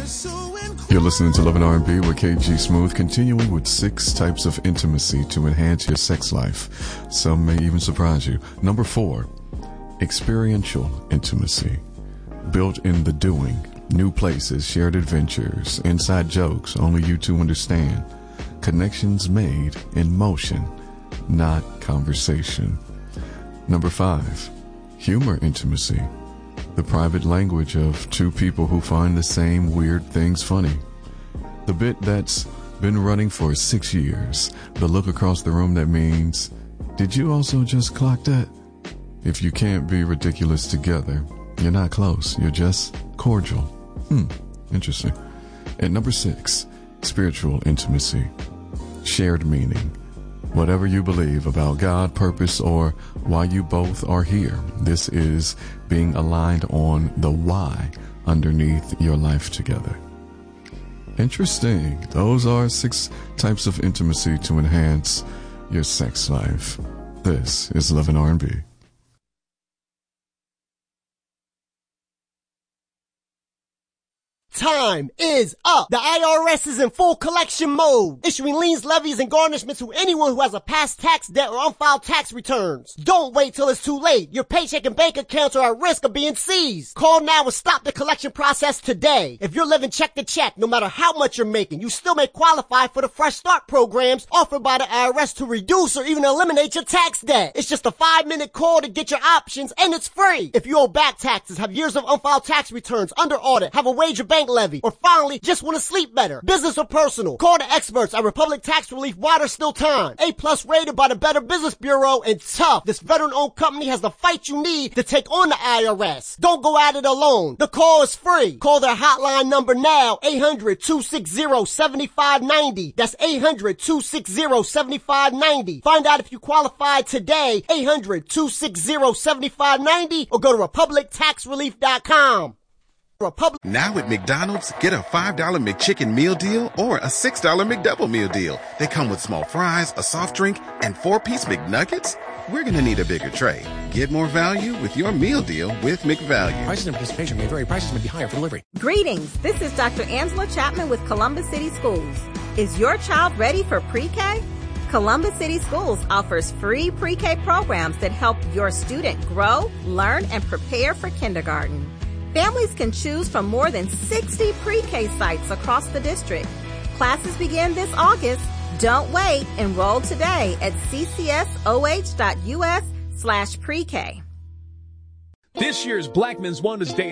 You're listening to Love and R&B with KG Smooth, continuing with 6 types of intimacy to enhance your sex life. Some may even surprise you. Number 4, experiential intimacy. Built in the doing, new places, shared adventures, inside jokes only you two understand. Connections made in motion, not conversation. Number 5, humor intimacy. The private language of 2 people who find the same weird things funny. The bit that's been running for 6 years. The look across the room that means, did you also just clock that? If you can't be ridiculous together, you're not close. You're just cordial. Interesting. And number 6, spiritual intimacy. Shared meaning. Whatever you believe about God, purpose, or why you both are here, this is being aligned on the why underneath your life together. Interesting. Those are 6 types of intimacy to enhance your sex life. This is Love and R&B. Time is up. The IRS is in full collection mode, issuing liens, levies, and garnishments to anyone who has a past tax debt or unfiled tax returns. Don't wait till it's too late. Your paycheck and bank accounts are at risk of being seized. Call now and stop the collection process today. If you're living check to check, no matter how much you're making, you still may qualify for the Fresh Start programs offered by the IRS to reduce or even eliminate your tax debt. It's just a 5-minute call to get your options, and it's free. If you owe back taxes, have years of unfiled tax returns, under audit, have a wage or bank levy, or finally just want to sleep better, business or personal, call the experts at Republic Tax Relief while there's still time. A+ rated by the Better Business Bureau, and tough. This veteran-owned company has the fight you need to take on the IRS. Don't go at it alone. The call is free. Call their hotline number now, 800-260-7590. That's 800-260-7590. Find out if you qualify today, 800-260-7590, or go to republictaxrelief.com. Now at McDonald's, get a $5 McChicken meal deal or a $6 McDouble meal deal. They come with small fries, a soft drink, and 4-piece McNuggets. We're going to need a bigger tray. Get more value with your meal deal with McValue. Prices and participation may vary. Prices may be higher for delivery. Greetings. This is Dr. Angela Chapman with Columbus City Schools. Is your child ready for pre-K? Columbus City Schools offers free pre-K programs that help your student grow, learn, and prepare for kindergarten. Families can choose from more than 60 pre-K sites across the district. Classes begin this August. Don't wait. Enroll today at ccsoh.us/pre-K. This year's Black Men's Wellness Day